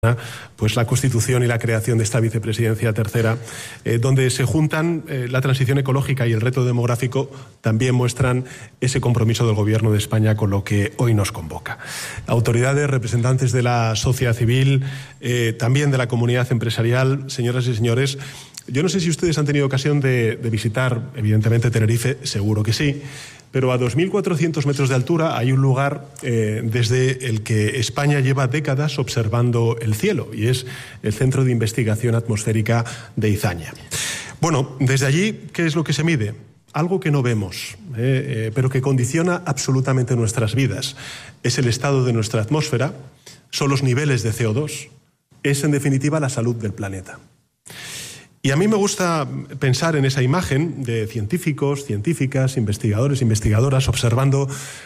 pues la constitución y la creación de esta vicepresidencia tercera, donde se juntan la transición ecológica y el reto demográfico, también muestran ese compromiso del Gobierno de España con lo que hoy nos convoca. Autoridades, representantes de la sociedad civil, también de la comunidad empresarial, señoras y señores, yo no sé si ustedes han tenido ocasión de visitar, evidentemente, Tenerife, seguro que sí, pero a 2.400 metros de altura hay un lugar desde el que España lleva décadas observando el cielo, y es el Centro de Investigación Atmosférica de Izaña. Bueno, desde allí, ¿qué es lo que se mide? Algo que no vemos, pero que condiciona absolutamente nuestras vidas. Es el estado de nuestra atmósfera, son los niveles de CO2, es en definitiva la salud del planeta. Y a mí me gusta pensar en esa imagen de científicos, científicas, investigadores, investigadoras, observando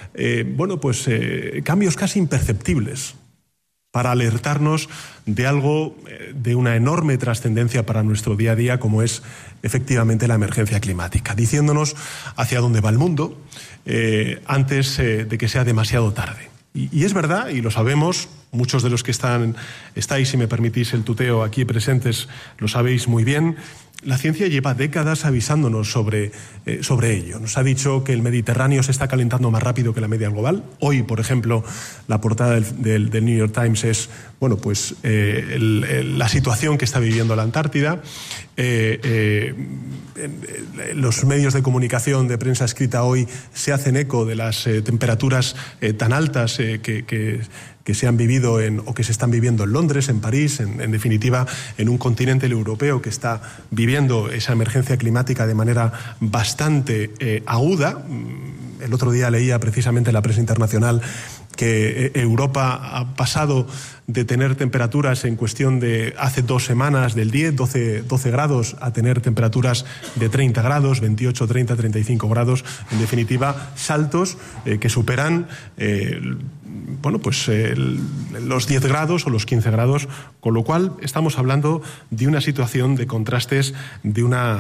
cambios casi imperceptibles para alertarnos de algo de una enorme trascendencia para nuestro día a día, como es efectivamente la emergencia climática, diciéndonos hacia dónde va el mundo antes de que sea demasiado tarde. Y es verdad, y lo sabemos, muchos de los que estáis, si me permitís el tuteo, aquí presentes, lo sabéis muy bien. La ciencia lleva décadas avisándonos sobre ello. Nos ha dicho que el Mediterráneo se está calentando más rápido que la media global. Hoy, por ejemplo, la portada del New York Times es la situación que está viviendo la Antártida. Los medios de comunicación de prensa escrita hoy se hacen eco de las temperaturas tan altas que se han vivido o que se están viviendo en Londres, en París, en definitiva, en un continente europeo que está viviendo esa emergencia climática de manera bastante aguda. El otro día leía precisamente en la prensa internacional que Europa ha pasado de tener temperaturas en cuestión de hace 2 semanas del 10, 12 grados a tener temperaturas de 30 grados, 28, 30, 35 grados. En definitiva, saltos que superan los 10 grados o los 15 grados, con lo cual estamos hablando de una situación de contrastes, de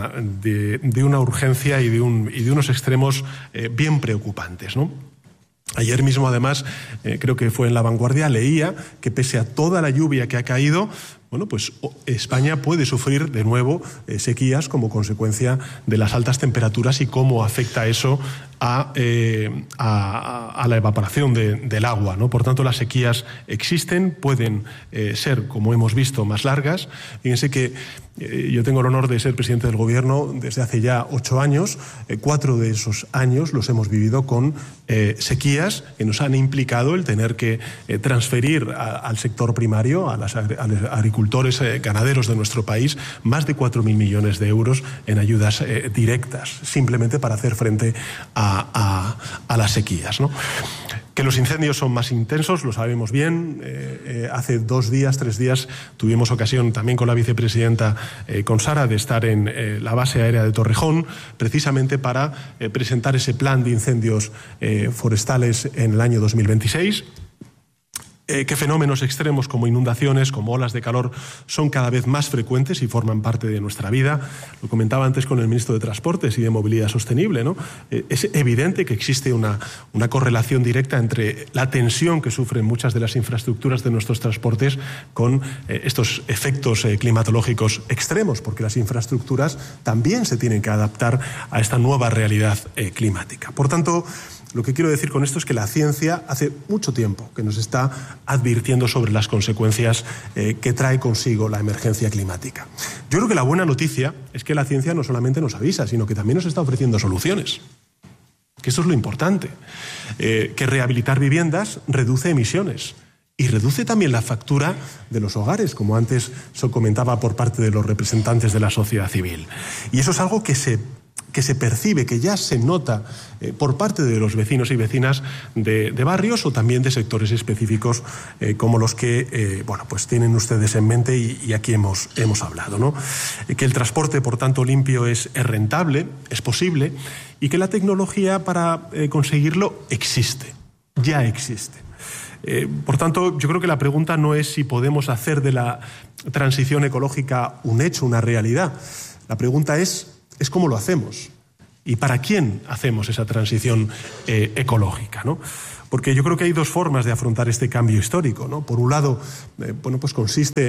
una urgencia y de unos extremos bien preocupantes, ¿no? Ayer mismo, además, creo que fue en La Vanguardia, leía que pese a toda la lluvia que ha caído, España puede sufrir de nuevo sequías como consecuencia de las altas temperaturas y cómo afecta eso a la evaporación del agua, ¿no? Por tanto, las sequías existen, pueden ser, como hemos visto, más largas. Fíjense que yo tengo el honor de ser presidente del Gobierno desde hace ya 8 años. 4 de esos años los hemos vivido con sequías que nos han implicado el tener que transferir al sector primario, a los agricultores, ganaderos de nuestro país, más de 4.000 millones de euros en ayudas directas, simplemente para hacer frente a las sequías, ¿no? Que los incendios son más intensos, lo sabemos bien. Hace 2 días, 3 días, tuvimos ocasión también con la vicepresidenta, con Sara, de estar en la base aérea de Torrejón, precisamente para presentar ese plan de incendios forestales en el año 2026. Que fenómenos extremos como inundaciones, como olas de calor, son cada vez más frecuentes y forman parte de nuestra vida. Lo comentaba antes con el ministro de Transportes y de Movilidad Sostenible, ¿no? Es evidente que existe una correlación directa entre la tensión que sufren muchas de las infraestructuras de nuestros transportes con estos efectos climatológicos extremos, porque las infraestructuras también se tienen que adaptar a esta nueva realidad climática. Por tanto, lo que quiero decir con esto es que la ciencia hace mucho tiempo que nos está advirtiendo sobre las consecuencias que trae consigo la emergencia climática. Yo creo que la buena noticia es que la ciencia no solamente nos avisa, sino que también nos está ofreciendo soluciones. Que esto es lo importante. Que rehabilitar viviendas reduce emisiones y reduce también la factura de los hogares, como antes se comentaba por parte de los representantes de la sociedad civil. Y eso es algo que se percibe, que ya se nota por parte de los vecinos y vecinas de barrios o también de sectores específicos como los que tienen ustedes en mente y aquí hemos hablado, ¿no? Que el transporte, por tanto, limpio es rentable, es posible, y que la tecnología para conseguirlo ya existe. Por tanto, yo creo que la pregunta no es si podemos hacer de la transición ecológica un hecho, una realidad. La pregunta es cómo lo hacemos y para quién hacemos esa transición ecológica, ¿no? Porque yo creo que hay dos formas de afrontar este cambio histórico, ¿no? Por un lado, bueno, pues consiste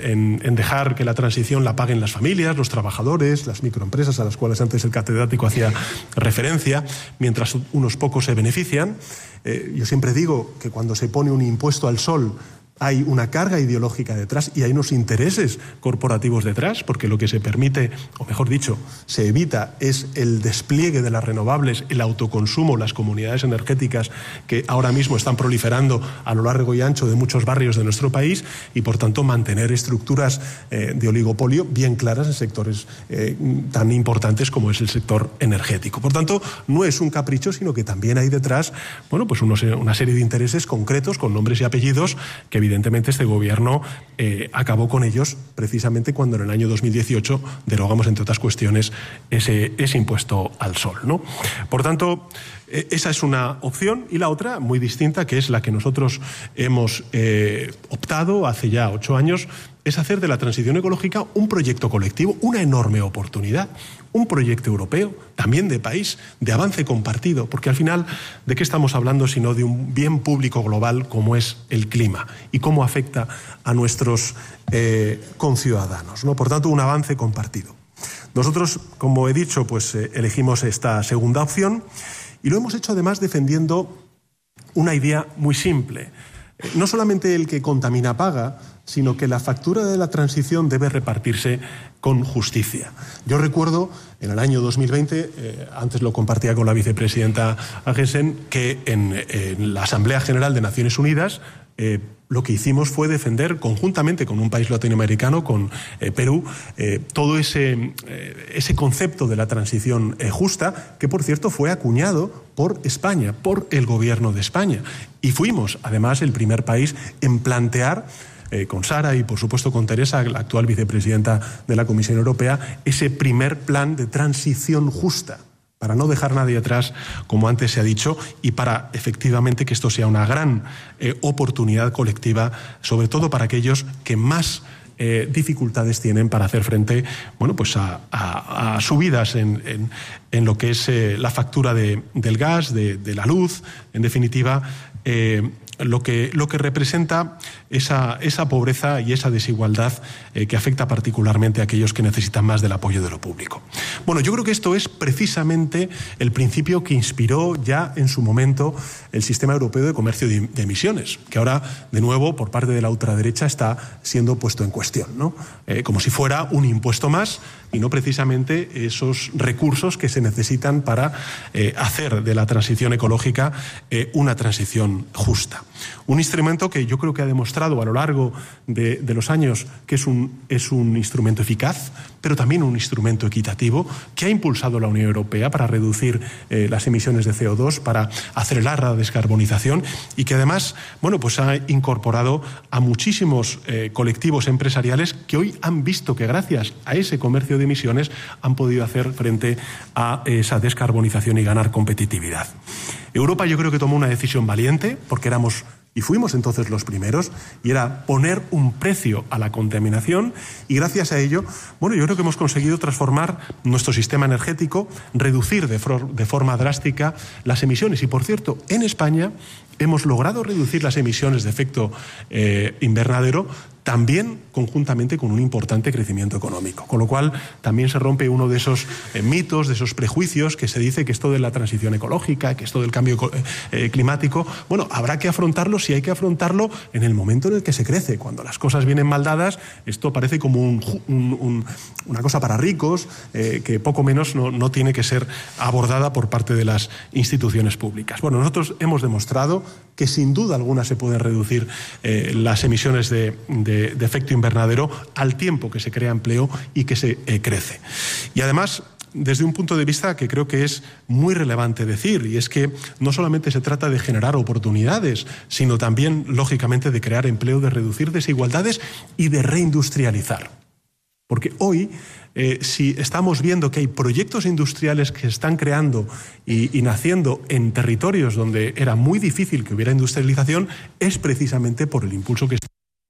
en dejar que la transición la paguen las familias, los trabajadores, las microempresas a las cuales antes el catedrático hacía referencia, mientras unos pocos se benefician. Yo siempre digo que cuando se pone un impuesto al sol hay una carga ideológica detrás y hay unos intereses corporativos detrás, porque lo que se permite, o mejor dicho, se evita, es el despliegue de las renovables, el autoconsumo, las comunidades energéticas que ahora mismo están proliferando a lo largo y ancho de muchos barrios de nuestro país y, por tanto, mantener estructuras de oligopolio bien claras en sectores tan importantes como es el sector energético. Por tanto, no es un capricho, sino que también hay detrás, bueno, pues una serie de intereses concretos con nombres y apellidos que evidentemente este gobierno acabó con ellos precisamente cuando en el año 2018 derogamos, entre otras cuestiones, ese impuesto al sol, ¿no? Por tanto, esa es una opción, y la otra, muy distinta, que es la que nosotros hemos optado hace ya 8 años, es hacer de la transición ecológica un proyecto colectivo, una enorme oportunidad, un proyecto europeo, también de país, de avance compartido, porque al final, ¿de qué estamos hablando sino de un bien público global como es el clima y cómo afecta a nuestros conciudadanos, ¿no? Por tanto, un avance compartido. Nosotros, como he dicho, pues elegimos esta segunda opción y lo hemos hecho además defendiendo una idea muy simple. No solamente el que contamina paga, sino que la factura de la transición debe repartirse con justicia. Yo recuerdo en el año 2020, antes lo compartía con la vicepresidenta Agesen, que en la Asamblea General de Naciones Unidas lo que hicimos fue defender conjuntamente con un país latinoamericano, con Perú, todo ese concepto de la transición justa, que por cierto fue acuñado por España, por el gobierno de España. Y fuimos además el primer país en plantear, con Sara y por supuesto con Teresa, la actual vicepresidenta de la Comisión Europea, ese primer plan de transición justa, para no dejar nadie atrás, como antes se ha dicho, y para efectivamente que esto sea una gran oportunidad colectiva, sobre todo para aquellos que más dificultades tienen para hacer frente, bueno, pues a subidas en lo que es la factura del gas, de la luz, en definitiva, lo que representa esa pobreza y esa desigualdad que afecta particularmente a aquellos que necesitan más del apoyo de lo público. Bueno, yo creo que esto es precisamente el principio que inspiró ya en su momento el Sistema Europeo de Comercio de Emisiones, que ahora, de nuevo, por parte de la ultraderecha está siendo puesto en cuestión, ¿no? Como si fuera un impuesto más y no precisamente esos recursos que se necesitan para hacer de la transición ecológica una transición justa. Un instrumento que yo creo que ha demostrado a lo largo de los años que es un instrumento eficaz, pero también un instrumento equitativo, que ha impulsado la Unión Europea para reducir las emisiones de CO2, para acelerar la descarbonización y que además, bueno, pues ha incorporado a muchísimos colectivos empresariales que hoy han visto que gracias a ese comercio de emisiones han podido hacer frente a esa descarbonización y ganar competitividad. Europa yo creo que tomó una decisión valiente porque éramos y fuimos entonces los primeros, y era poner un precio a la contaminación, y gracias a ello, bueno, yo creo que hemos conseguido transformar nuestro sistema energético, reducir de forma drástica las emisiones. Y por cierto, en España hemos logrado reducir las emisiones de efecto invernadero también conjuntamente con un importante crecimiento económico. Con lo cual también se rompe uno de esos mitos, de esos prejuicios que se dice que esto de la transición ecológica, que esto del cambio climático, bueno, habrá que afrontarlo si hay que afrontarlo en el momento en el que se crece. Cuando las cosas vienen mal dadas, esto parece como una cosa para ricos, que poco menos no tiene que ser abordada por parte de las instituciones públicas. Bueno, nosotros hemos demostrado que sin duda alguna se pueden reducir las emisiones de efecto invernadero al tiempo que se crea empleo y que se crece. Y además, desde un punto de vista que creo que es muy relevante decir, y es que no solamente se trata de generar oportunidades, sino también, lógicamente, de crear empleo, de reducir desigualdades y de reindustrializar. Porque hoy, si estamos viendo que hay proyectos industriales que se están creando y naciendo en territorios donde era muy difícil que hubiera industrialización, es precisamente por el impulso que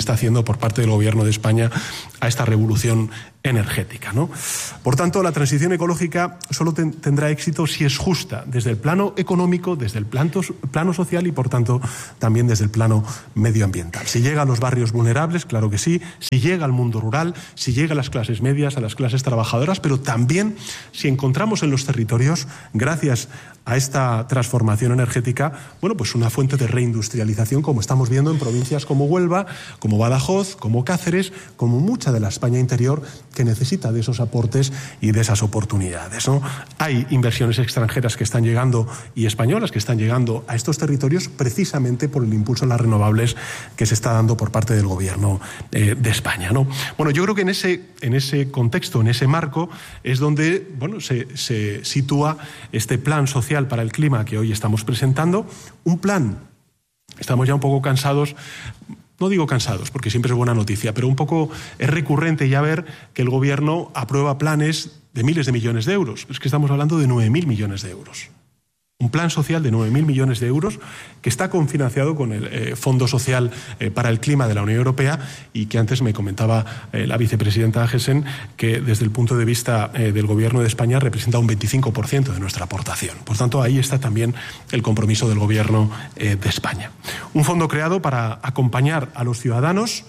está haciendo por parte del Gobierno de España a esta revolución energética, ¿no? Por tanto, la transición ecológica solo tendrá éxito si es justa desde el plano económico, desde el plano social y, por tanto, también desde el plano medioambiental. Si llega a los barrios vulnerables, claro que sí, si llega al mundo rural, si llega a las clases medias, a las clases trabajadoras, pero también si encontramos en los territorios, gracias a esta transformación energética, bueno, pues una fuente de reindustrialización, como estamos viendo en provincias como Huelva, como Badajoz, como Cáceres, como mucha de la España interior, que necesita de esos aportes y de esas oportunidades, ¿no? Hay inversiones extranjeras que están llegando y españolas que están llegando a estos territorios precisamente por el impulso en las renovables que se está dando por parte del Gobierno de España, ¿no? Bueno, yo creo que en ese contexto, en ese marco, es donde, bueno, se sitúa este plan social para el clima que hoy estamos presentando. Un plan, estamos ya un poco cansados. No digo cansados, porque siempre es buena noticia, pero un poco es recurrente ya ver que el Gobierno aprueba planes de miles de millones de euros. Es que estamos hablando de 9.000 millones de euros. Un plan social de 9.000 millones de euros que está cofinanciado con el Fondo Social para el Clima de la Unión Europea y que antes me comentaba la vicepresidenta Gessen que desde el punto de vista del Gobierno de España representa un 25% de nuestra aportación. Por tanto, ahí está también el compromiso del Gobierno de España. Un fondo creado para acompañar a los ciudadanos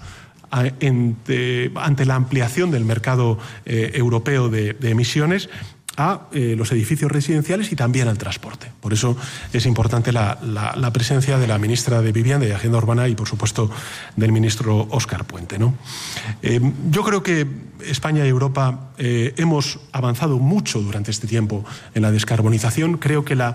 ante la ampliación del mercado europeo de emisiones a los edificios residenciales y también al transporte. Por eso es importante la presencia de la ministra de Vivienda y Agenda Urbana y, por supuesto, del ministro Óscar Puente, ¿no? Yo creo que España y Europa hemos avanzado mucho durante este tiempo en la descarbonización. Creo que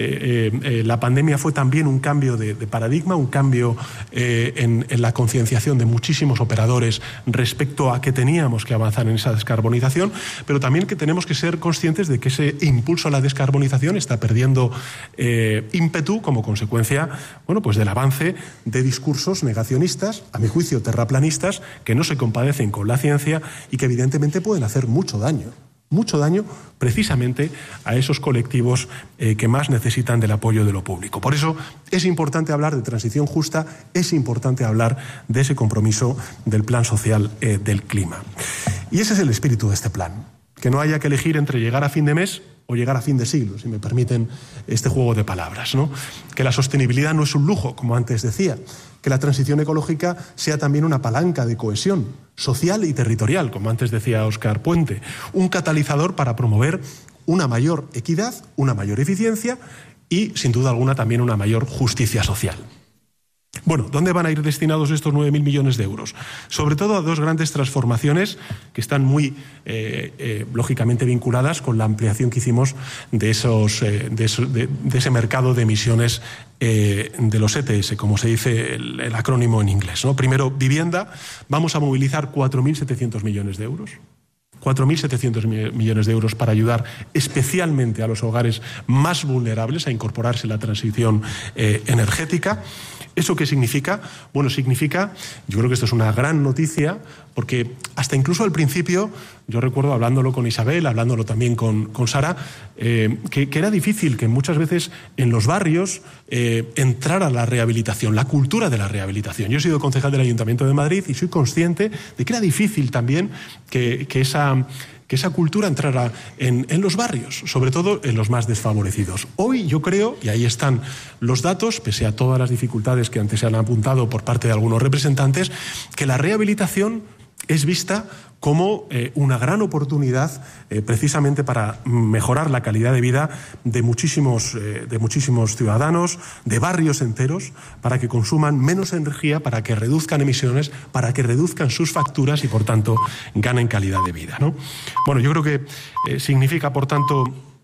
la pandemia fue también un cambio de paradigma, un cambio en la concienciación de muchísimos operadores respecto a que teníamos que avanzar en esa descarbonización, pero también que tenemos que ser conscientes de que ese impulso a la descarbonización está perdiendo ímpetu como consecuencia, bueno, pues del avance de discursos negacionistas, a mi juicio terraplanistas, que no se compadecen con la ciencia y que evidentemente pueden hacer mucho daño precisamente a esos colectivos que más necesitan del apoyo de lo público. Por eso es importante hablar de transición justa, es importante hablar de ese compromiso del Plan Social del Clima. Y ese es el espíritu de este plan. Que no haya que elegir entre llegar a fin de mes o llegar a fin de siglo, si me permiten este juego de palabras, ¿no? Que la sostenibilidad no es un lujo, como antes decía. Que la transición ecológica sea también una palanca de cohesión social y territorial, como antes decía Óscar Puente. Un catalizador para promover una mayor equidad, una mayor eficiencia y, sin duda alguna, también una mayor justicia social. Bueno, ¿dónde van a ir destinados estos 9.000 millones de euros? Sobre todo a dos grandes transformaciones que están muy, lógicamente, vinculadas con la ampliación que hicimos de ese mercado de emisiones de los ETS, como se dice el acrónimo en inglés, ¿no? Primero, vivienda. Vamos a movilizar 4.700 millones de euros. 4.700 millones de euros para ayudar especialmente a los hogares más vulnerables a incorporarse a la transición energética. ¿Eso qué significa? Bueno, significa, yo creo que esto es una gran noticia, porque hasta incluso al principio, yo recuerdo hablándolo con Isabel, hablándolo también con Sara, que era difícil que muchas veces en los barrios entrara la rehabilitación, la cultura de la rehabilitación. Yo he sido concejal del Ayuntamiento de Madrid y soy consciente de que era difícil también que esa cultura entrara en los barrios, sobre todo en los más desfavorecidos. Hoy yo creo, y ahí están los datos, pese a todas las dificultades que antes se han apuntado por parte de algunos representantes, que la rehabilitación es vista como una gran oportunidad precisamente para mejorar la calidad de vida de muchísimos ciudadanos, de barrios enteros, para que consuman menos energía, para que reduzcan emisiones, para que reduzcan sus facturas y, por tanto, ganen calidad de vida, ¿no? Bueno, yo creo que significa, por tanto,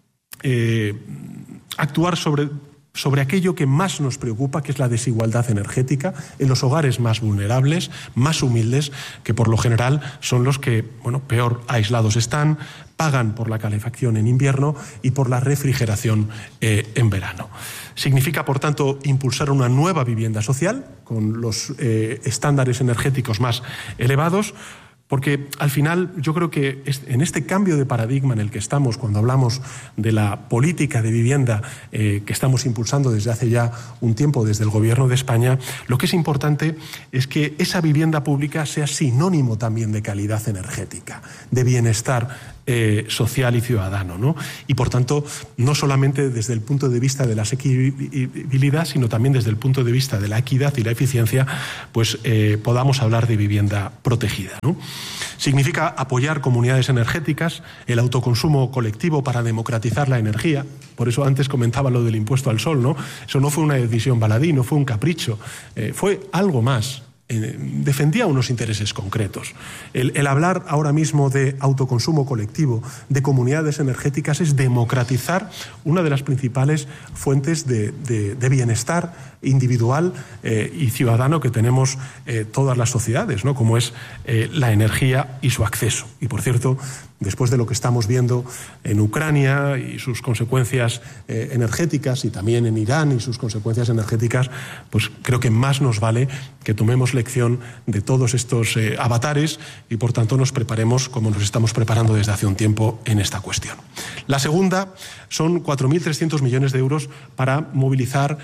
actuar sobre aquello que más nos preocupa, que es la desigualdad energética en los hogares más vulnerables, más humildes, que por lo general son los que, bueno, peor aislados están, pagan por la calefacción en invierno y por la refrigeración en verano. Significa, por tanto, impulsar una nueva vivienda social con los estándares energéticos más elevados, Porque al final yo creo que en este cambio de paradigma en el que estamos cuando hablamos de la política de vivienda que estamos impulsando desde hace ya un tiempo desde el Gobierno de España, lo que es importante es que esa vivienda pública sea sinónimo también de calidad energética, de bienestar social y ciudadano, ¿no? Y por tanto, no solamente desde el punto de vista de la asequibilidad, sino también desde el punto de vista de la equidad y la eficiencia, pues podamos hablar de vivienda protegida, ¿no? Significa apoyar comunidades energéticas, el autoconsumo colectivo para democratizar la energía. Por eso antes comentaba lo del impuesto al sol, ¿no? Eso no fue una decisión baladí, no fue un capricho, fue algo más. Defendía unos intereses concretos. El hablar ahora mismo de autoconsumo colectivo, de comunidades energéticas, es democratizar una de las principales fuentes de bienestar individual y ciudadano que tenemos todas las sociedades, ¿no? Como es la energía y su acceso. Y por cierto, después de lo que estamos viendo en Ucrania y sus consecuencias energéticas, y también en Irán y sus consecuencias energéticas, pues creo que más nos vale que tomemos lección de todos estos avatares y por tanto nos preparemos como nos estamos preparando desde hace un tiempo en esta cuestión. La segunda son 4.300 millones de euros para movilizar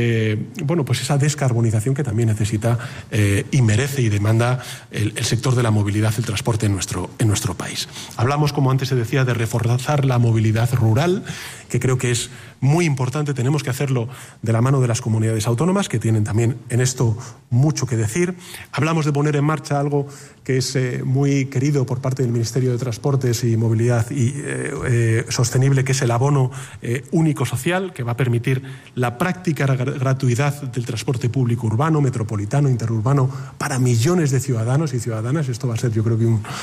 pues esa descarbonización que también necesita y merece y demanda el sector de la movilidad, el transporte en nuestro país. Hablamos, como antes se decía, de reforzar la movilidad rural, que creo que es muy importante. Tenemos que hacerlo de la mano de las comunidades autónomas, que tienen también en esto mucho que decir. Hablamos de poner en marcha algo que es muy querido por parte del Ministerio de Transportes y Movilidad Sostenible, que es el abono único social, que va a permitir la práctica gratuidad del transporte público urbano, metropolitano, interurbano, para millones de ciudadanos y ciudadanas. Esto va a ser, yo creo que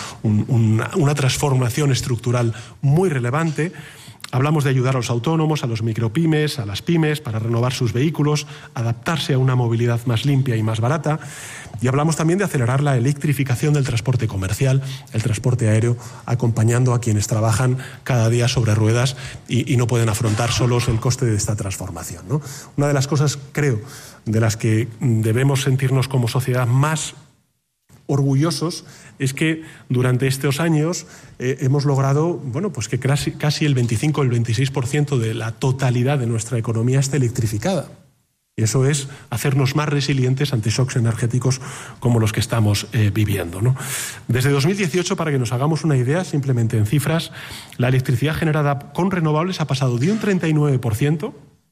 una transformación estructural muy relevante. Hablamos de ayudar a los autónomos, a los micropymes, a las pymes para renovar sus vehículos, adaptarse a una movilidad más limpia y más barata. Y hablamos también de acelerar la electrificación del transporte comercial, el transporte aéreo, acompañando a quienes trabajan cada día sobre ruedas y no pueden afrontar solos el coste de esta transformación, ¿no? Una de las cosas, creo, de las que debemos sentirnos como sociedad más orgullosos es que durante estos años hemos logrado pues que casi el 25 o el 26% de la totalidad de nuestra economía esté electrificada. Y eso es hacernos más resilientes ante shocks energéticos como los que estamos viviendo, ¿no? Desde 2018, para que nos hagamos una idea, simplemente en cifras, la electricidad generada con renovables ha pasado de un 39%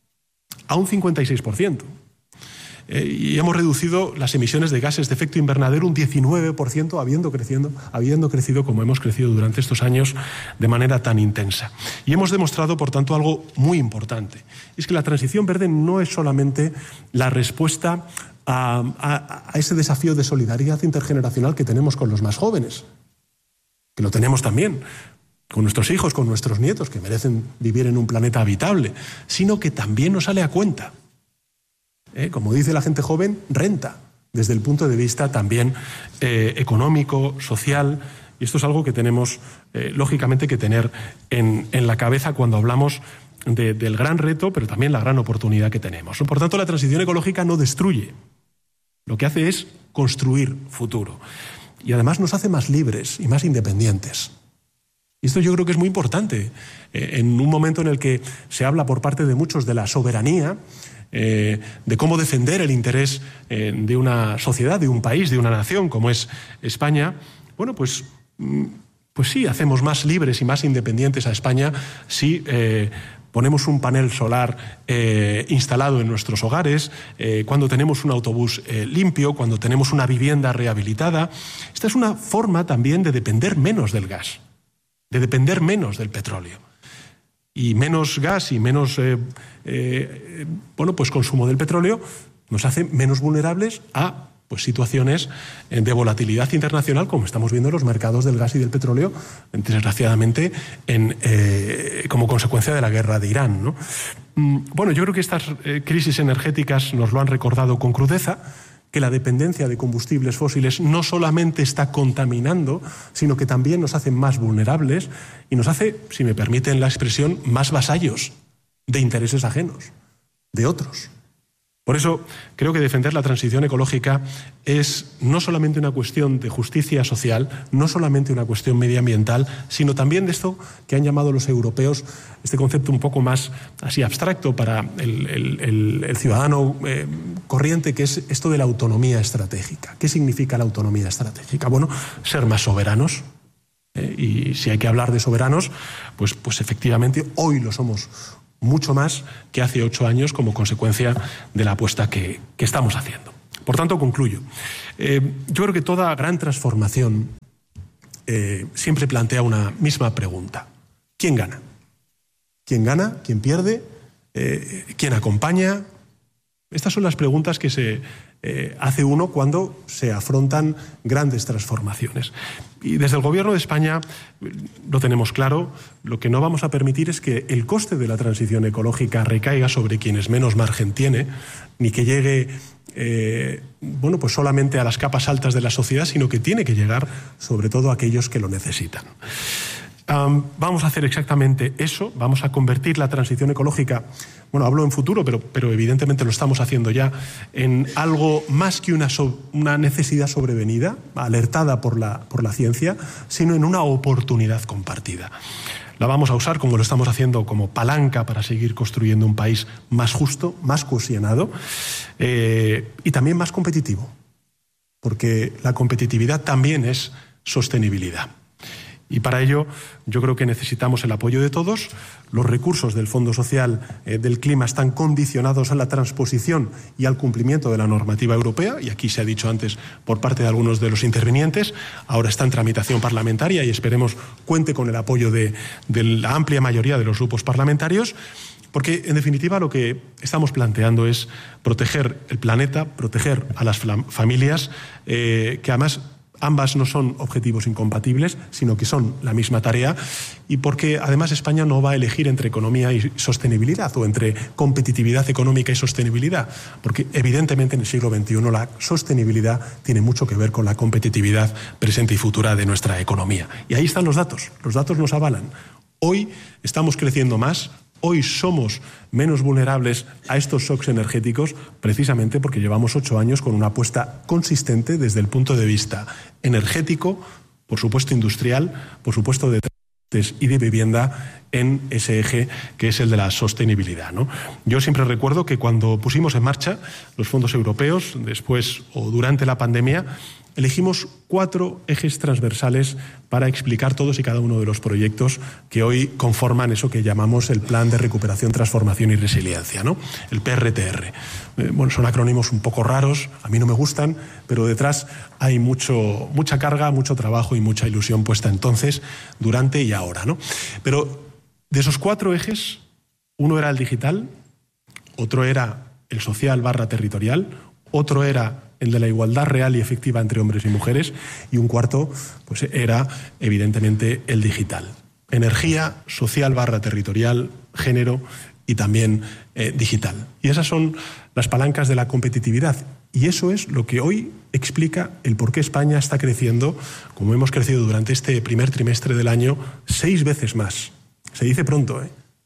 a un 56%. Y hemos reducido las emisiones de gases de efecto invernadero un 19%, habiendo crecido como hemos crecido durante estos años de manera tan intensa. Y hemos demostrado, por tanto, algo muy importante. Es que la transición verde no es solamente la respuesta a ese desafío de solidaridad intergeneracional que tenemos con los más jóvenes, que lo tenemos también con nuestros hijos, con nuestros nietos, que merecen vivir en un planeta habitable, sino que también nos sale a cuenta. Como dice la gente joven, renta, desde el punto de vista también económico, social, y esto es algo que tenemos, lógicamente, que tener en la cabeza cuando hablamos del gran reto, pero también la gran oportunidad que tenemos. Por tanto, la transición ecológica no destruye, lo que hace es construir futuro. Y además nos hace más libres y más independientes. Y esto yo creo que es muy importante. En un momento en el que se habla por parte de muchos de la soberanía, de cómo defender el interés de una sociedad, de un país, de una nación como es España, pues sí, hacemos más libres y más independientes a España si ponemos un panel solar instalado en nuestros hogares, cuando tenemos un autobús limpio, cuando tenemos una vivienda rehabilitada. Esta es una forma también de depender menos del gas, de depender menos del petróleo. Y menos gas y menos consumo del petróleo nos hace menos vulnerables a situaciones de volatilidad internacional, como estamos viendo en los mercados del gas y del petróleo, desgraciadamente, como consecuencia de la guerra de Irán, ¿no? Yo creo que estas crisis energéticas nos lo han recordado con crudeza, que la dependencia de combustibles fósiles no solamente está contaminando, sino que también nos hace más vulnerables y nos hace, si me permiten la expresión, más vasallos de intereses ajenos, de otros. Por eso creo que defender la transición ecológica es no solamente una cuestión de justicia social, no solamente una cuestión medioambiental, sino también de esto que han llamado los europeos, este concepto un poco más así abstracto para el ciudadano corriente, que es esto de la autonomía estratégica. ¿Qué significa la autonomía estratégica? Bueno, ser más soberanos. Y si hay que hablar de soberanos, pues efectivamente hoy lo somos mucho más que hace 8 años como consecuencia de la apuesta que estamos haciendo. Por tanto, concluyo. Yo creo que toda gran transformación siempre plantea una misma pregunta. ¿Quién gana? ¿Quién gana? ¿Quién pierde? ¿Quién acompaña? Estas son las preguntas que se hace uno cuando se afrontan grandes transformaciones. Y desde el Gobierno de España lo tenemos claro, lo que no vamos a permitir es que el coste de la transición ecológica recaiga sobre quienes menos margen tiene, ni que llegue pues solamente a las capas altas de la sociedad, sino que tiene que llegar sobre todo a aquellos que lo necesitan. Vamos a hacer exactamente eso, vamos a convertir la transición ecológica, bueno, hablo en futuro, pero evidentemente lo estamos haciendo ya, en algo más que una necesidad sobrevenida, alertada por la ciencia, sino en una oportunidad compartida. La vamos a usar, como lo estamos haciendo, como palanca para seguir construyendo un país más justo, más cohesionado y también más competitivo, porque la competitividad también es sostenibilidad. Y para ello yo creo que necesitamos el apoyo de todos. Los recursos del Fondo Social del Clima están condicionados a la transposición y al cumplimiento de la normativa europea, y aquí se ha dicho antes por parte de algunos de los intervinientes. Ahora está en tramitación parlamentaria y esperemos cuente con el apoyo de la amplia mayoría de los grupos parlamentarios, porque en definitiva lo que estamos planteando es proteger el planeta, proteger a las familias, que además ambas no son objetivos incompatibles, sino que son la misma tarea, y porque además España no va a elegir entre economía y sostenibilidad o entre competitividad económica y sostenibilidad, porque evidentemente en el siglo XXI la sostenibilidad tiene mucho que ver con la competitividad presente y futura de nuestra economía. Y ahí están los datos nos avalan. Hoy estamos creciendo más. Hoy somos menos vulnerables a estos shocks energéticos precisamente porque llevamos 8 años con una apuesta consistente desde el punto de vista energético, por supuesto industrial, por supuesto de transportes y de vivienda en ese eje que es el de la sostenibilidad, ¿no? Yo siempre recuerdo que cuando pusimos en marcha los fondos europeos, después o durante la pandemia, elegimos 4 ejes transversales para explicar todos y cada uno de los proyectos que hoy conforman eso que llamamos el Plan de Recuperación, Transformación y Resiliencia, ¿no? El PRTR. Son acrónimos un poco raros, a mí no me gustan, pero detrás hay mucha carga, mucho trabajo y mucha ilusión puesta entonces, durante y ahora, ¿no? Pero de esos 4 ejes, uno era el digital, otro era el social/territorial, otro era el de la igualdad real y efectiva entre hombres y mujeres, y un cuarto pues era evidentemente el digital. Energía, social/territorial, género y también digital. Y esas son las palancas de la competitividad. Y eso es lo que hoy explica el por qué España está creciendo, como hemos crecido durante este primer trimestre del año, 6 veces más. Se dice pronto,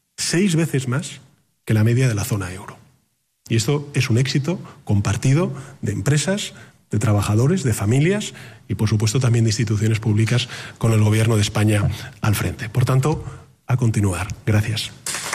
6 veces más que la media de la zona euro. Y esto es un éxito compartido de empresas, de trabajadores, de familias y, por supuesto, también de instituciones públicas con el Gobierno de España al frente. Por tanto, a continuar. Gracias.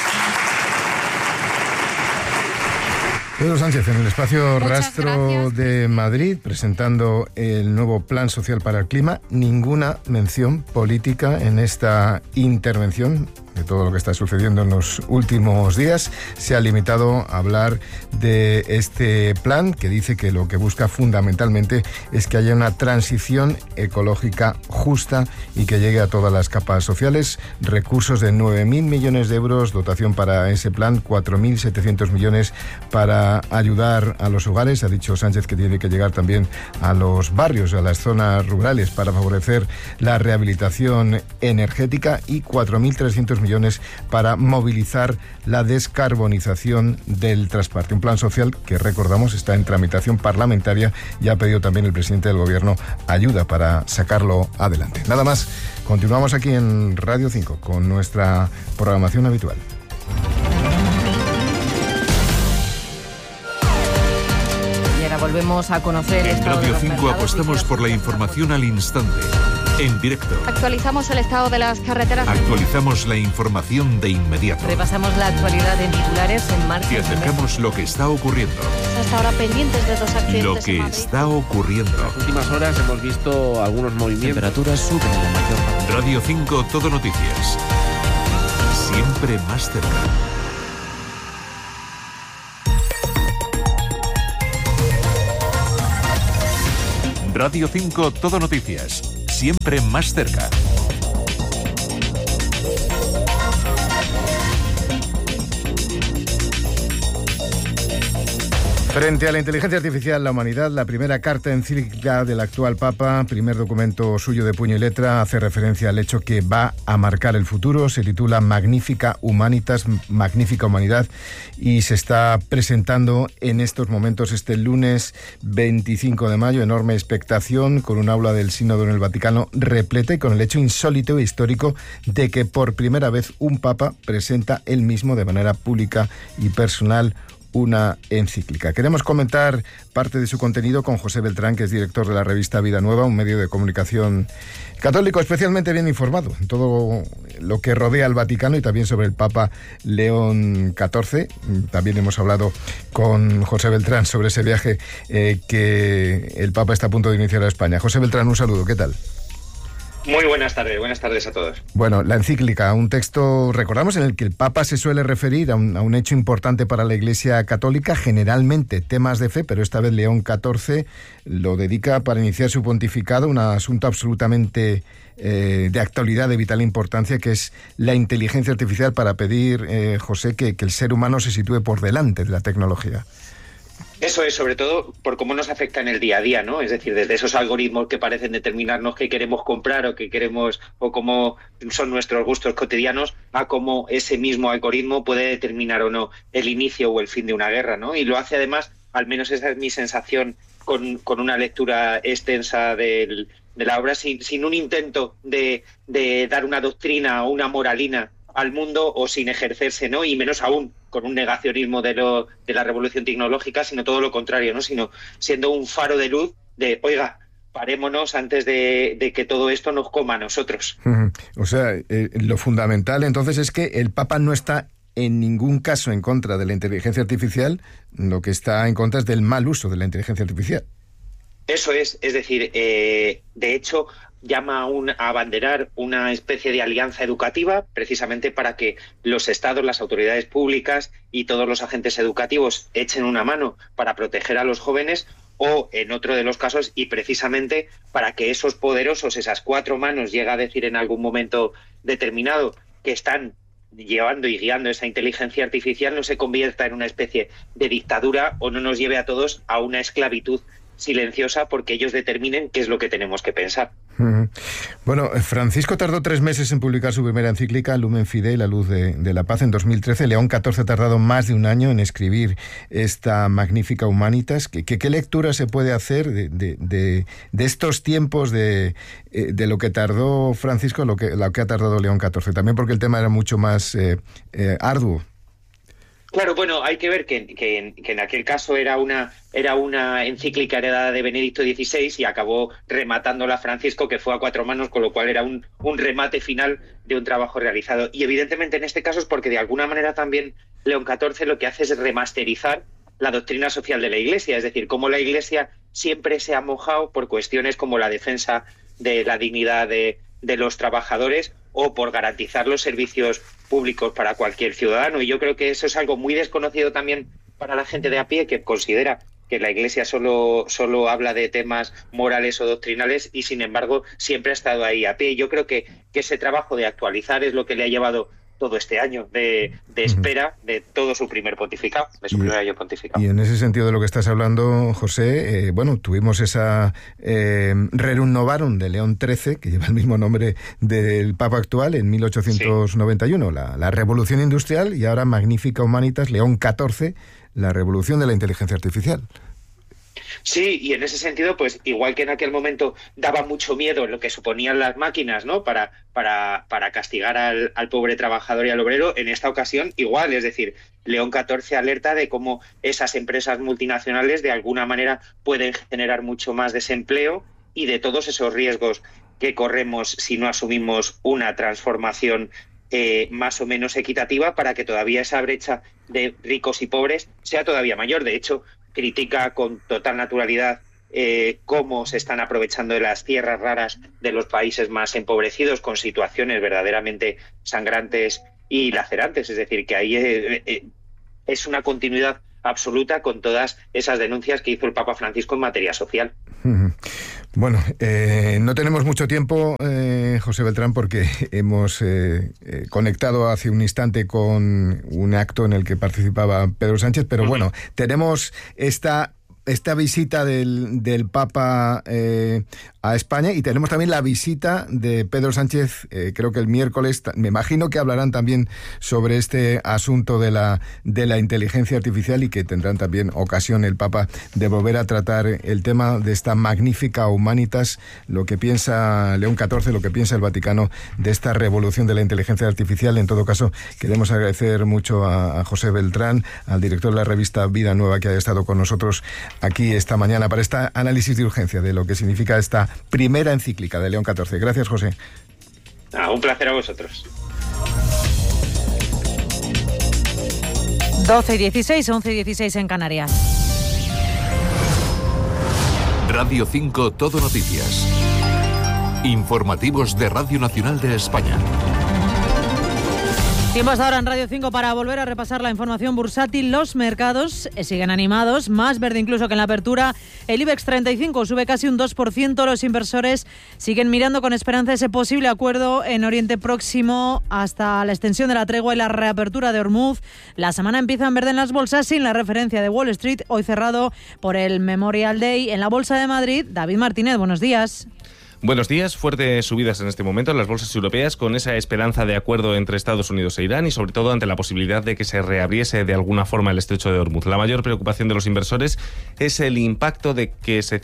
Pedro Sánchez en el espacio Rastro de Madrid, presentando el nuevo Plan Social para el Clima. Ninguna mención política en esta intervención de todo lo que está sucediendo en los últimos días. Se ha limitado a hablar de este plan que dice que lo que busca fundamentalmente es que haya una transición ecológica justa y que llegue a todas las capas sociales. Recursos de 9.000 millones de euros, dotación para ese plan, 4.700 millones para ayudar a los hogares. Ha dicho Sánchez que tiene que llegar también a los barrios, a las zonas rurales, para favorecer la rehabilitación energética, y 4.300 millones para movilizar la descarbonización del transporte. Un plan social que, recordamos, está en tramitación parlamentaria y ha pedido también el presidente del Gobierno ayuda para sacarlo adelante. Nada más, continuamos aquí en Radio 5 con nuestra programación habitual. volvemos a conocer el estado En Radio de los 5 mercados. apostamos por la información al instante, en directo. Actualizamos el estado de las carreteras. Actualizamos la información de inmediato. Repasamos la actualidad en titulares en marcha. Te acercamos lo que está ocurriendo. Hasta ahora pendientes de 2 accidentes. Lo que en Madrid. está ocurriendo. En las últimas horas hemos visto algunos movimientos. Temperaturas suben en la mayor parte. Radio 5 Todo Noticias. Siempre más cerca. Radio 5 Todo Noticias. Siempre más cerca. Frente a la inteligencia artificial, la humanidad, la primera carta encíclica del actual Papa, primer documento suyo de puño y letra, hace referencia al hecho que va a marcar el futuro. Se titula Magnifica Humanitas, Magnífica Humanidad, y se está presentando en estos momentos, este lunes 25 de mayo, enorme expectación, con un aula del Sínodo en el Vaticano repleta y con el hecho insólito e histórico de que por primera vez un Papa presenta él mismo de manera pública y personal una encíclica. Queremos comentar parte de su contenido con José Beltrán, que es director de la revista Vida Nueva, un medio de comunicación católico especialmente bien informado en todo lo que rodea al Vaticano y también sobre el Papa León XIV. También hemos hablado con José Beltrán sobre ese viaje que el Papa está a punto de iniciar a España. José Beltrán, un saludo, ¿qué tal? Muy buenas tardes a todos. Bueno, la encíclica, un texto, recordamos, en el que el Papa se suele referir a un hecho importante para la Iglesia Católica, generalmente temas de fe, pero esta vez León XIV lo dedica para iniciar su pontificado, un asunto absolutamente de actualidad, de vital importancia, que es la inteligencia artificial, para pedir, José, que el ser humano se sitúe por delante de la tecnología. Eso es, sobre todo por cómo nos afecta en el día a día, ¿no? Es decir, desde esos algoritmos que parecen determinarnos qué queremos comprar o qué queremos o cómo son nuestros gustos cotidianos, a cómo ese mismo algoritmo puede determinar o no el inicio o el fin de una guerra, ¿no? Y lo hace además, al menos esa es mi sensación, con una lectura extensa de la obra, sin un intento de dar una doctrina o una moralina al mundo o sin ejercerse, ¿no? Y menos aún con un negacionismo de la revolución tecnológica, sino todo lo contrario, ¿no? Sino siendo un faro de luz de, oiga, parémonos antes de que todo esto nos coma a nosotros. O sea, lo fundamental entonces es que el Papa no está en ningún caso en contra de la inteligencia artificial, lo que está en contra es del mal uso de la inteligencia artificial. Eso es decir, de hecho, llama a abanderar una especie de alianza educativa precisamente para que los estados, las autoridades públicas y todos los agentes educativos echen una mano para proteger a los jóvenes, o en otro de los casos, y precisamente para que esos poderosos, esas 4 manos, llega a decir en algún momento determinado, que están llevando y guiando esa inteligencia artificial, no se convierta en una especie de dictadura o no nos lleve a todos a una esclavitud silenciosa porque ellos determinen qué es lo que tenemos que pensar. Bueno, Francisco tardó 3 meses en publicar su primera encíclica, Lumen Fidei, la luz de la paz, en 2013. León XIV ha tardado más de un año en escribir esta Magnifica Humanitas. ¿Qué lectura se puede hacer de estos tiempos, de lo que tardó Francisco, lo que ha tardado León XIV? También porque el tema era mucho más arduo. Claro, bueno, hay que ver que en aquel caso era una encíclica heredada de Benedicto XVI y acabó rematándola Francisco, que fue a 4 manos, con lo cual era un remate final de un trabajo realizado. Y evidentemente en este caso es porque de alguna manera también León XIV lo que hace es remasterizar la doctrina social de la Iglesia, es decir, cómo la Iglesia siempre se ha mojado por cuestiones como la defensa de la dignidad de los trabajadores o por garantizar los servicios públicos para cualquier ciudadano. Y yo creo que eso es algo muy desconocido también para la gente de a pie, que considera que la Iglesia solo habla de temas morales o doctrinales y, sin embargo, siempre ha estado ahí a pie. Yo creo que ese trabajo de actualizar es lo que le ha llevado todo este año de espera de todo su primer pontificado, de su primer año pontificado. Y en ese sentido de lo que estás hablando, José, bueno, tuvimos esa Rerum Novarum de León XIII, que lleva el mismo nombre del Papa actual, en 1891, sí. la Revolución Industrial, y ahora Magnifica Humanitas, León XIV, la Revolución de la Inteligencia Artificial. Sí, y en ese sentido, pues igual que en aquel momento daba mucho miedo lo que suponían las máquinas, ¿no? Para castigar al pobre trabajador y al obrero, en esta ocasión igual, es decir, León XIV alerta de cómo esas empresas multinacionales de alguna manera pueden generar mucho más desempleo y de todos esos riesgos que corremos si no asumimos una transformación más o menos equitativa para que todavía esa brecha de ricos y pobres sea todavía mayor. De hecho, critica con total naturalidad cómo se están aprovechando de las tierras raras de los países más empobrecidos con situaciones verdaderamente sangrantes y lacerantes. Es decir, que ahí es una continuidad absoluta con todas esas denuncias que hizo el Papa Francisco en materia social. Bueno, no tenemos mucho tiempo, José Beltrán, porque hemos conectado hace un instante con un acto en el que participaba Pedro Sánchez, pero bueno, tenemos esta visita del Papa a España y tenemos también la visita de Pedro Sánchez, creo que el miércoles. Me imagino que hablarán también sobre este asunto de la inteligencia artificial y que tendrán también ocasión el Papa de volver a tratar el tema de esta magnífica Humanitas, lo que piensa León XIV, lo que piensa el Vaticano de esta revolución de la inteligencia artificial. En todo caso, queremos agradecer mucho a José Beltrán, al director de la revista Vida Nueva, que haya estado con nosotros aquí esta mañana para este análisis de urgencia de lo que significa esta primera encíclica de León XIV. Gracias, José. Un placer a vosotros. 12:16, 11:16 en Canarias. Radio 5 Todo Noticias. Informativos de Radio Nacional de España. Tiempo hasta ahora en Radio 5 para volver a repasar la información bursátil. Los mercados siguen animados, más verde incluso que en la apertura. El IBEX 35 sube casi un 2%. Los inversores siguen mirando con esperanza ese posible acuerdo en Oriente Próximo hasta la extensión de la tregua y la reapertura de Hormuz. La semana empieza en verde en las bolsas sin la referencia de Wall Street, hoy cerrado por el Memorial Day. En la Bolsa de Madrid, David Martínez, buenos días. Buenos días. Fuertes subidas en este momento en las bolsas europeas con esa esperanza de acuerdo entre Estados Unidos e Irán y sobre todo ante la posibilidad de que se reabriese de alguna forma el estrecho de Hormuz. La mayor preocupación de los inversores es el impacto de que ese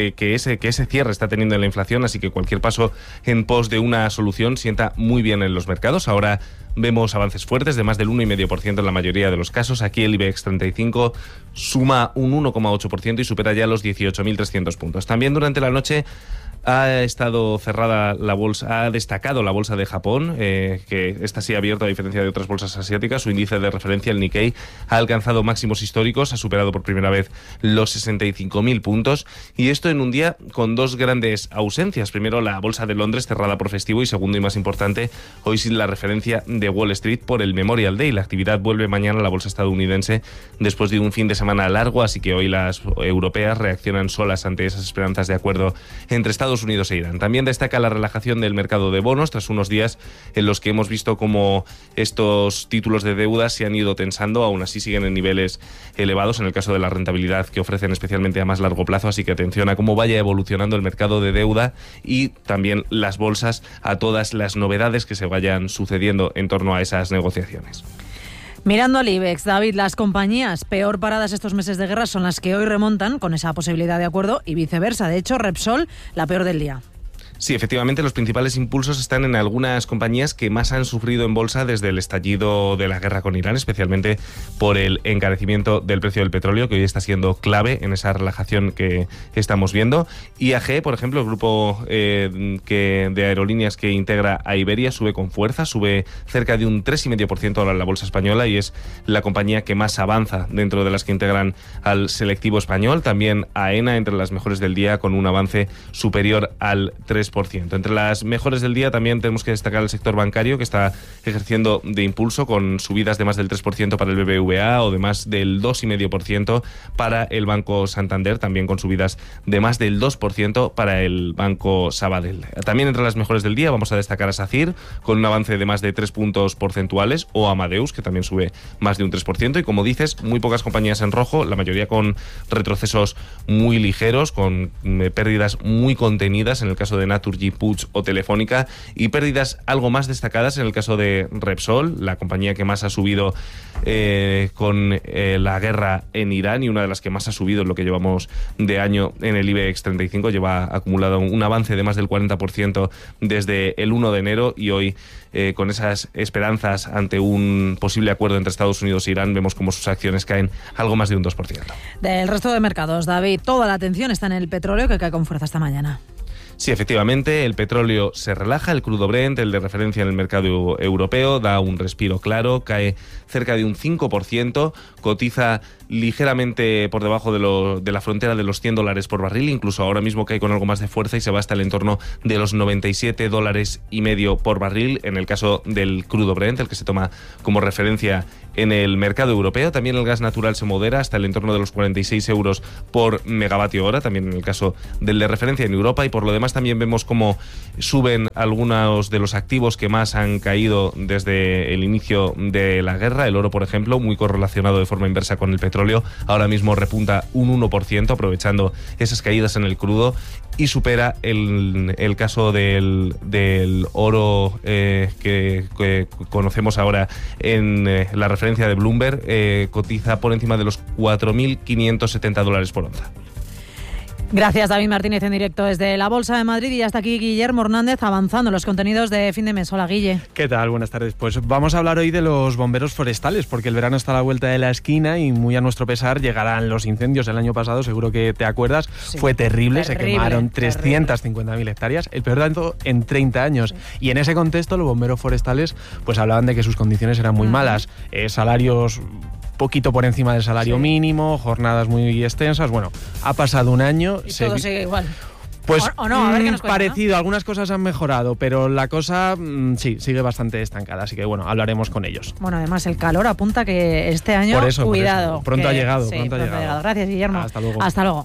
cierre está teniendo en la inflación, así que cualquier paso en pos de una solución sienta muy bien en los mercados. Ahora vemos avances fuertes de más del 1,5% en la mayoría de los casos. Aquí el IBEX 35 suma un 1,8% y supera ya los 18.300 puntos. También durante la noche ha estado cerrada la bolsa, ha destacado la bolsa de Japón, que esta sí ha abierto a diferencia de otras bolsas asiáticas. Su índice de referencia, el Nikkei, ha alcanzado máximos históricos, ha superado por primera vez los 65.000 puntos y esto en un día con dos grandes ausencias. Primero, la bolsa de Londres cerrada por festivo y segundo y más importante, hoy sin la referencia de Wall Street por el Memorial Day. La actividad vuelve mañana a la bolsa estadounidense después de un fin de semana largo, así que hoy las europeas reaccionan solas ante esas esperanzas de acuerdo entre Estados Unidos e Irán. También destaca la relajación del mercado de bonos tras unos días en los que hemos visto cómo estos títulos de deuda se han ido tensando, aún así siguen en niveles elevados en el caso de la rentabilidad que ofrecen especialmente a más largo plazo, así que atención a cómo vaya evolucionando el mercado de deuda y también las bolsas a todas las novedades que se vayan sucediendo en torno a esas negociaciones. Mirando al IBEX, David, las compañías peor paradas estos meses de guerra son las que hoy remontan con esa posibilidad de acuerdo y viceversa. De hecho, Repsol, la peor del día. Sí, efectivamente, los principales impulsos están en algunas compañías que más han sufrido en bolsa desde el estallido de la guerra con Irán, especialmente por el encarecimiento del precio del petróleo, que hoy está siendo clave en esa relajación que estamos viendo. IAG, por ejemplo, el grupo de aerolíneas que integra a Iberia, sube con fuerza, sube cerca de un 3,5% ahora en la bolsa española y es la compañía que más avanza dentro de las que integran al selectivo español. También AENA entre las mejores del día con un avance superior al 3%. Entre las mejores del día también tenemos que destacar el sector bancario, que está ejerciendo de impulso con subidas de más del 3% para el BBVA o de más del 2,5% para el Banco Santander, también con subidas de más del 2% para el Banco Sabadell. También entre las mejores del día vamos a destacar a SACIR con un avance de más de 3 puntos porcentuales o Amadeus, que también sube más de un 3%, y como dices, muy pocas compañías en rojo, la mayoría con retrocesos muy ligeros, con pérdidas muy contenidas. En el caso de Naturgy, Puig o Telefónica, y pérdidas algo más destacadas en el caso de Repsol, la compañía que más ha subido con la guerra en Irán y una de las que más ha subido en lo que llevamos de año en el IBEX 35. Lleva acumulado un avance de más del 40% desde el 1 de enero y hoy, con esas esperanzas ante un posible acuerdo entre Estados Unidos e Irán, vemos como sus acciones caen algo más de un 2%. Del resto de mercados, David, toda la atención está en el petróleo, que cae con fuerza esta mañana. Sí, efectivamente, el petróleo se relaja, el crudo Brent, el de referencia en el mercado europeo, da un respiro claro, cae cerca de un 5%, cotiza ligeramente por debajo de la frontera de los $100 por barril, incluso ahora mismo cae con algo más de fuerza y se va hasta el entorno de los $97.50 por barril, en el caso del crudo Brent, el que se toma como referencia en el mercado europeo. También el gas natural se modera hasta el entorno de los 46 euros por megavatio hora, también en el caso del de referencia en Europa, y por lo demás también vemos cómo suben algunos de los activos que más han caído desde el inicio de la guerra. El oro, por ejemplo, muy correlacionado de forma inversa con el petróleo, ahora mismo repunta un 1%, aprovechando esas caídas en el crudo, y supera el caso del oro que conocemos ahora en la referencia de Bloomberg, cotiza por encima de los $4.570 por onza. Gracias, David Martínez, en directo desde la Bolsa de Madrid. Y hasta aquí Guillermo Hernández, avanzando los contenidos de fin de mes. Hola, Guille. ¿Qué tal? Buenas tardes. Pues vamos a hablar hoy de los bomberos forestales, porque el verano está a la vuelta de la esquina y muy a nuestro pesar llegarán los incendios. El año pasado, seguro que te acuerdas, sí, fue terrible. Se quemaron 350.000 hectáreas, el peor daño en 30 años. Sí. Y en ese contexto, los bomberos forestales pues hablaban de que sus condiciones eran muy malas. Salarios poquito por encima del salario mínimo, jornadas muy extensas. Bueno, ha pasado un año. Y todo sigue igual. Pues o no, a ver qué nos cuenta, parecido, ¿no? Algunas cosas han mejorado, pero la cosa sí, sigue bastante estancada, así que bueno, hablaremos con ellos. Bueno, además el calor apunta que este año, por eso, cuidado. Por eso. Pronto ha llegado. Gracias, Guillermo. Hasta luego. Hasta luego.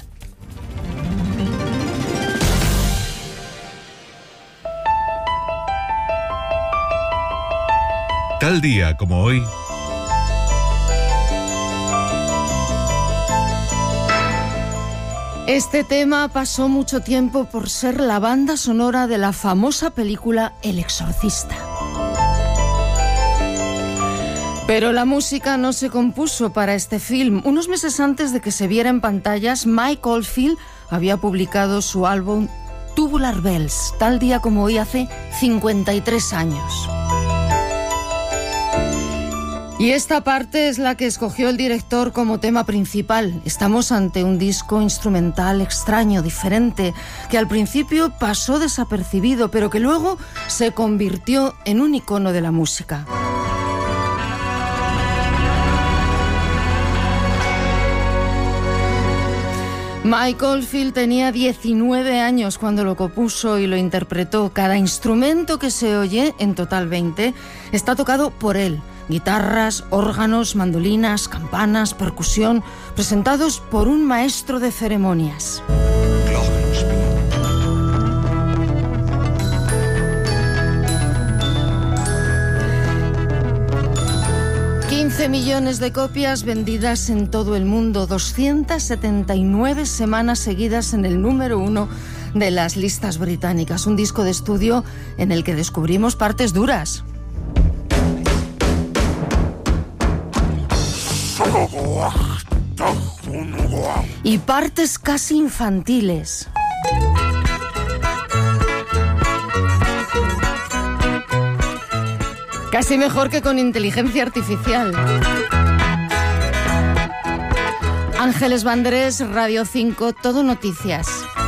Tal día como hoy. Este tema pasó mucho tiempo por ser la banda sonora de la famosa película El Exorcista. Pero la música no se compuso para este film. Unos meses antes de que se viera en pantallas, Mike Oldfield había publicado su álbum Tubular Bells, tal día como hoy hace 53 años. Y esta parte es la que escogió el director como tema principal. Estamos ante un disco instrumental extraño, diferente, que al principio pasó desapercibido, pero que luego se convirtió en un icono de la música. Mike Oldfield tenía 19 años cuando lo compuso y lo interpretó. Cada instrumento que se oye, en total 20, está tocado por él. Guitarras, órganos, mandolinas, campanas, percusión, presentados por un maestro de ceremonias. 15 millones de copias vendidas en todo el mundo, 279 semanas seguidas en el número 1 de las listas británicas. Un disco de estudio en el que descubrimos partes duras. Y partes casi infantiles. Casi mejor que con inteligencia artificial. Ángeles Vandrés, Radio 5, Todo Noticias.